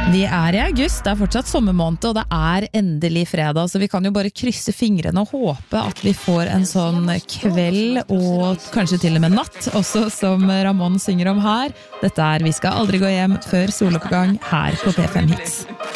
Vi I august, det fortsatt sommermåned, og det endelig fredag, så vi kan jo bare krysse fingrene og håpe at vi får en sånn kveld, og kanskje til og med natt, også som Ramón synger om her. Dette Vi skal aldri gå hjem før soloppgang her på P5 Hits.